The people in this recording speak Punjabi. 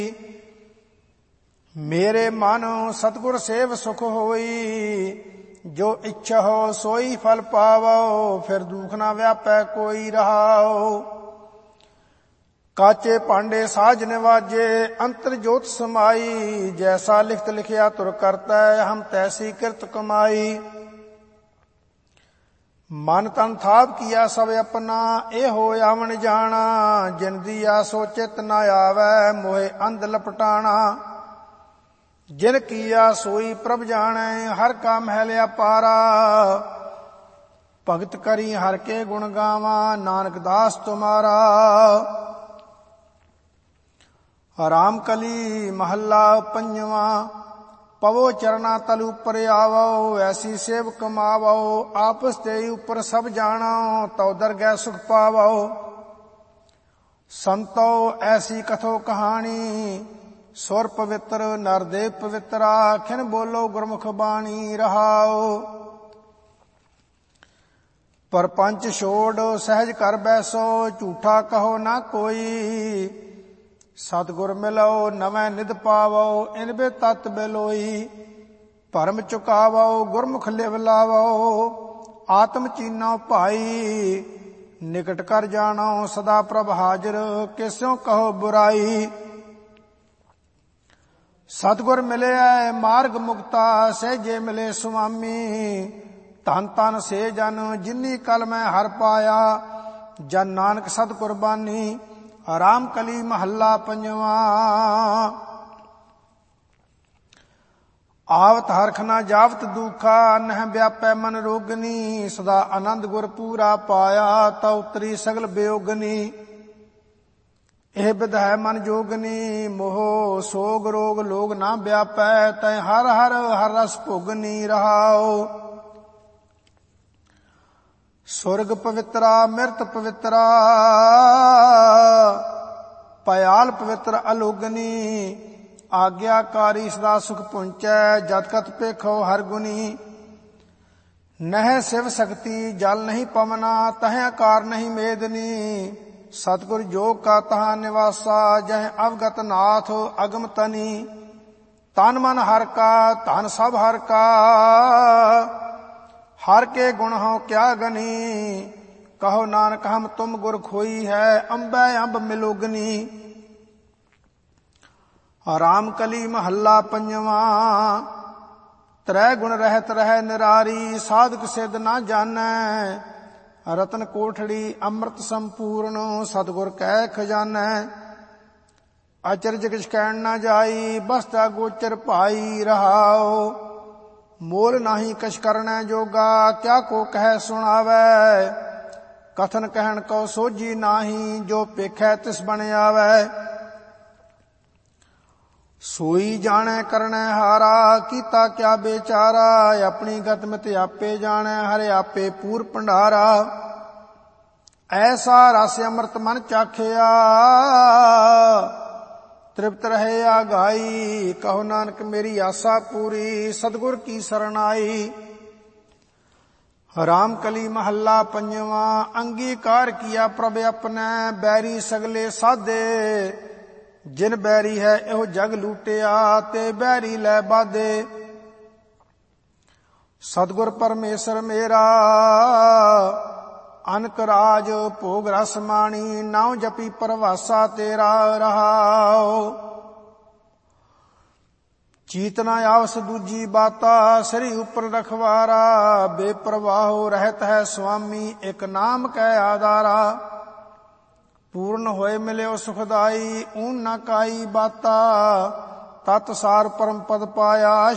ਮੇਰੇ ਮਨ ਸਤਿਗੁਰ ਸੇਵ ਸੁਖ ਹੋਈ। ਜੋ ਇੱਛਾ ਹੋ ਸੋਈ ਫਲ ਪਾਵੋ, ਫਿਰ ਦੁਖ ਨਾ ਵਿਆਪੈ ਕੋਈ ਰਹਾਓ। ਕਾਚੇ ਭਾਂਡੇ ਸਾਜ ਨਿਵਾਜੇ, ਅੰਤਰ ਜੋਤ ਸਮਾਈ। ਜੈਸਾ ਲਿਖਤ ਲਿਖਿਆ ਤੁਰ ਕਰਤੈ, ਹਮ ਤੈਸੀ ਕਿਰਤ ਕਮਾਈ। ਮਨ ਤਨ ਥਾਪ ਕੀਆ ਸਭ ਆਪਣਾ, ਇਹ ਹੋ ਆਵਣ ਜਾਣਾ। ਜਿਨ ਦੀਆ ਸੋ ਚਿਤ ਨ ਆਵੈ, ਮੋਹਿ ਅੰਧ ਲਪਟਾਣਾ। ਜਿਨ ਕੀਆ ਸੋਈ ਪ੍ਰਭ ਜਾਣੈ, ਹਰ ਕਾ ਮਹਿਲ ਅਪਾਰਾ। ਭਗਤ ਕਰੀ ਹਰ ਕੇ ਗੁਣ ਗਾਵਾਂ, ਨਾਨਕ ਦਾਸ ਤੁਮਾਰਾ। ਰਾਮ ਕਲੀ ਮਹੱਲਾ ਪੰਜਵਾਂ। ਪਵੋ ਚਰਨਾ ਤਲ ਉਪਰ ਆਵੋ, ਐਸੀ ਸੇਵ ਕਮਾਵੋ। ਆਪਸ ਤੇ ਉਪਰ ਸਭ ਜਾਣੋ, ਤਉ ਦਰਗਹਿ ਸੁਖ ਪਾਵੋ। ਸੰਤੋ ਐਸੀ ਕਥੋ ਕਹਾਣੀ, ਸੁਰ ਪਵਿੱਤਰ ਨਰ ਦੇਵ ਪਵਿੱਤਰਾ। ਖਿਨ ਬੋਲੋ ਗੁਰਮੁਖ ਬਾਣੀ ਰਹਾਓ। ਪਰਪੰਚ ਛੋੜ ਸਹਿਜ ਕਰ ਬੈਸੋ, ਝੂਠਾ ਕਹੋ ਨਾ ਕੋਈ। ਸਤਿਗੁਰ ਮਿਲੋ ਨਵੇਂ ਨਿਧ ਪਾਵੋ, ਇਨ ਬੇ ਤਤ ਬਿਲੋਈ। ਭਰਮ ਚੁਕਾਵੋ ਗੁਰਮੁਖ ਲਿਵ ਲਾਵੋ, ਆਤਮ ਚੀਨੋ ਭਾਈ। ਨਿਕਟ ਕਰ ਜਾਣੋ ਸਦਾ ਪ੍ਰਭ ਹਾਜ਼ਰ, ਕਿਸਿਓ ਕਹੋ ਬੁਰਾਈ। ਸਤਿਗੁਰ ਮਿਲਿਆ ਮਾਰਗ ਮੁਕਤਾ, ਸਹਿਜੇ ਮਿਲੇ ਸੁਆਮੀ। ਧਨ ਧਨ ਸੇ ਜਨ ਜਿਨੀ ਕਲ ਮੈਂ ਹਰ ਪਾਇਆ, ਜਨ ਨਾਨਕ ਸਤ ਕੁਰਬਾਨੀ। ਰਾਮ ਕਲੀ ਮਹੱਲਾ ਪੰਜਵਾਂ। ਆਵਤ ਹਰਖ ਨਾ ਜਾਵਤ ਦੁਖਾ, ਨਹਿ ਵਿਆਪੈ ਮਨ ਰੋਗਨੀ। ਸਦਾ ਆਨੰਦ ਗੁਰ ਪੂਰਾ ਪਾਇਆ, ਤਾ ਉਤਰੀ ਸਗਲ ਬਿਯੋਗਨੀ। ਇਹ ਬਿਧੈ ਮਨ ਜੋਗਨੀ, ਮੋਹ ਸੋਗ ਰੋਗ ਲੋਗ ਨਾ ਵਿਆਪੈ। ਤੈ ਹਰ ਹਰ ਹਰ ਰਸ ਭੋਗਨੀ ਰਹਾਓ। ਸੁਰਗ ਪਵਿੱਤਰਾ ਮਿਰਤ ਪਵਿੱਤਰਾ, ਭਯਾਲ ਪਵਿੱਤਰ ਅਲੋਗਨੀ। ਆਗਿਆਕਾਰੀ ਸਦਾ ਸੁਖ ਪਹੁੰਚੈ, ਜਤ ਕਤ ਪੇਖੋ ਹਰ ਗੁਨੀ। ਨਹਿ ਸਿਵ ਸਕਤੀ ਜਲ ਨਹੀਂ ਪਵਨਾ, ਤਹਿ ਆਕਾਰ ਨਹੀਂ ਮੇਦਨੀ। ਸਤਿਗੁਰ ਜੋਗ ਕਾ ਤਹਾਂ ਨਿਵਾਸਾ, ਜਹ ਅਵਗਤ ਨਾਥ ਅਗਮ ਤਨੀ। ਤਨ ਮਨ ਹਰ ਕਾ ਧਨ ਸਭ ਹਰ ਕਾ, ਹਰ ਕੇ ਗੁਣ ਹਉ ਕਿਆ ਗਨੀ। ਕਹੋ ਨਾਨਕ ਹਮ ਤੁਮ ਗੁਰ ਖੋਈ ਹੈ, ਅੰਬੈ ਅੰਬ ਮਿਲੋਗਨੀ। ਰਾਮ ਕਲੀ ਮਹੱਲਾ ਪੰਜਵਾਂ। ਤ੍ਰੈ ਗੁਣ ਰਹਿਤ ਰਹਿ ਨਿਰਾਰੀ, ਸਾਧਕ ਸਿੱਧ ਨਾ ਜਾਣੈ। ਰਤਨ ਕੋਠੜੀ ਅੰਮ੍ਰਿਤ ਸੰਪੂਰਨ, ਸਤਿਗੁਰ ਕੈ ਖਜ਼ਾਨੈ। ਅਚਰਜ ਕਿਛ ਕਹਿਣ ਨਾ ਜਾਈ, ਬਸਤਾ ਗੋਚਰ ਭਾਈ ਰਹਾਓ। ਮੋਲ ਨਾਹੀ ਕਛ ਕਰਨੈ ਜੋਗਾ, ਕਿਆ ਕੋ ਕਹਿ ਸੁਣਾਵੈ। ਕਥਨ ਕਹਿਣ ਕੋ ਸੋਝੀ ਨਾਹੀ, ਜੋ ਪੇਖੈ ਤਿਸ ਬਣ ਆਵੈ। ਸੋਈ ਜਾਣੈ ਕਰਨੈ ਹਾਰਾ, ਕੀਤਾ ਕਿਆ ਬੇਚਾਰਾ। ਆਪਣੀ ਗਤ ਮਿਤ ਆਪੇ ਜਾਣੈ, ਹਰਿ ਆਪੇ ਪੂਰ ਭੰਡਾਰਾ। ਐਸਾ ਰਸ ਅੰਮ੍ਰਿਤ ਮਨ ਚਾਖਿਆ, ਤ੍ਰਿਪਤ ਰਹੇ ਆਗਾਈ। ਕਹੋ ਨਾਨਕ ਮੇਰੀ ਆਸਾ ਪੂਰੀ, ਸਤਿਗੁਰ ਕੀ ਸਰਣ ਆਈ। ਰਾਮ ਕਲੀ ਮਹੱਲਾ ਪੰਜਵਾਂ। ਅੰਗੀਕਾਰ ਕੀਆ ਪ੍ਰਭ ਆਪਣੈ, ਬੈਰੀ ਸਗਲੇ ਸਾਧੇ। ਜਿਨ ਬੈਰੀ ਹੈ ਇਹੋ ਜਗ ਲੂਟਿਆ, ਤੇ ਬੈਰੀ ਲੈ ਬਾਧੇ। ਸਤਿਗੁਰ ਪਰਮੇਸ਼ਰ ਮੇਰਾ, ਅਨਕ ਰਾਜ ਭੋਗ ਰਸ ਮਾਣੀ। ਨਾਉ ਜਪੀ ਪਰਵਾਸਾ ਤੇਰਾ ਰਹਾਓ। ਚੀਤ ਨਾ ਆਵਸ ਦੂਜੀ ਬਾਤਾ, ਸ੍ਰੀ ਉਪਰ ਰਖਵਾਰਾ। ਬੇਪਰਵਾਹੋ ਰਹਿਤ ਹੈ ਸੁਆਮੀ, ਇਕ ਨਾਮ ਕੈ ਆਧਾਰਾ। ਪੂਰਨ ਹੋਏ ਮਿਲਿਓ ਸੁਖਦਾਈ, ਊਨ ਨਾ ਕਾਈ ਬਾਤਾ। ਤਤ ਸਾਰ ਪਰਮ ਪਦ ਪਾਇਆ,